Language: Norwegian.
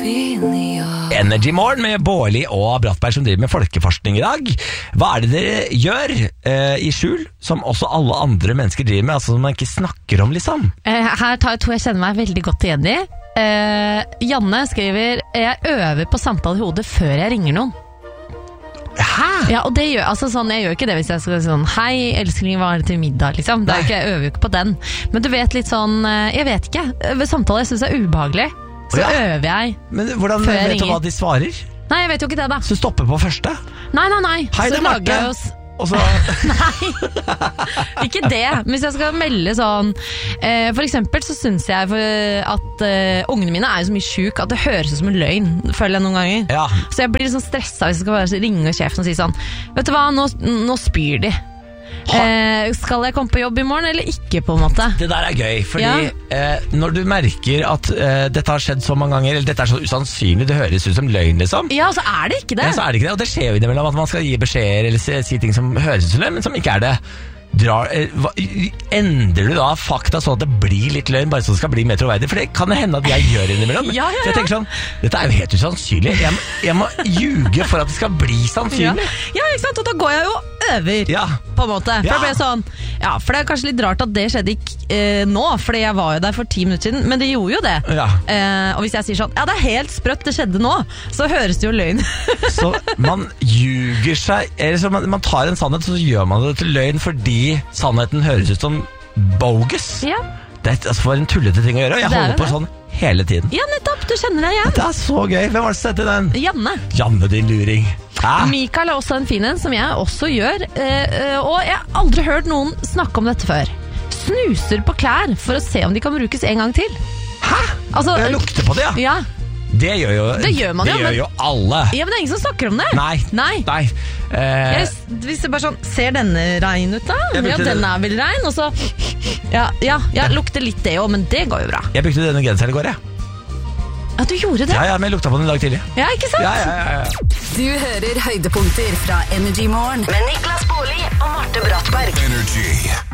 Energy Morgen med Bårli og Brattberg som driver med folkeforskning i dag. Hva det dere gjør i skjul som også alle andre mennesker driver med, altså som man ikke snakker om liksom? Her tar jeg to jeg kjenner meg veldig godt igjen i. Janne skriver: jeg øver på samtale i hodet før jeg ringer noen. Hæ? Ja, og det gjør, altså sånn, jeg gjør ikke det hvis jeg skal si sånn: hei, elskling, hva det til middag, liksom. Det ikke, jeg øver jo ikke på den. Men du vet litt sånn, jeg vet ikke, ved samtale jeg synes det er ubehagelig. Så øver jeg. Men hvordan vet du hva de svarer? Nei, jeg vet jo ikke det da. Så du stopper på første? Nei. Hei, det Marte. Og så... Nei, ikke det. Hvis jeg skal melde sånn for eksempel så synes jeg at ungene mine jo så mye syk at det høres ut som en løgn, føler jeg noen ganger. Ja. Så jeg blir litt sånn stresset hvis jeg skal ringe sjefen og si sånn: vet du hva, nå spyr de. Skal jeg komme på jobb i morgen eller ikke, på en måte? Det der gøy, fordi når du merker at dette har skjedd så mange ganger, eller dette så usannsynlig, det høres ut som løgn liksom. Ja, så det ikke det. Ja, så det ikke det, og det skjer jo innimellom at man skal gi beskjeder eller si ting som høres ut som løgn, men som ikke det. Endrer du da fakta sånn at det blir litt løgn, bare så det skal bli mer troverdig? For det kan det hende at jeg gjør innimellom. Ja. For jeg tenker sånn, dette jo helt usannsynlig. Jeg må ljuge for at det skal bli sannsynlig. Ja, ikke sant? Og da går jeg jo over, på en måte. For det ble sånn, for det kanskje litt rart at det skjedde ikke nå, fordi jeg var jo der for 10 minutter siden, men det gjorde jo det. Og hvis jeg sier sånn: ja, det helt sprøtt, det skjedde nå, så høres det jo løgn. Så man ljuger seg, eller så man tar en sannhet, så gjør man det til løgn fordi sannheten høres ut som bogus. Ja. Det for en tullete ting å gjøre, og jeg holder på sånn hele tiden. Ja, nettopp, du kjenner deg igjen. Det så gøy. Hvem var det som sette den? Janne, din luring. Mikael også en fin en, som jeg også gjør, og jeg har aldri hørt noen snakke om dette før. Snuser på klær for å se om de kan brukes en gang til. Hæ? Altså, jeg lukter på det, ja. Det gjør man jo alle. Ja, men det ingen som snakker om det. Nei. Hvis det bare sånn: ser denne rein ut da? Ja, den vel rein. Og så Ja, lukter litt det også, men det går jo bra. Jeg brukte denne genseren i går, jeg. Ja, du gjorde det? Ja, men jeg lukta på den i dag tidlig. Ja, ikke sant? Ja. Du hører høydepunkter fra Energy Morgen med Niklas Bårli og Marte Brattberg. Energy.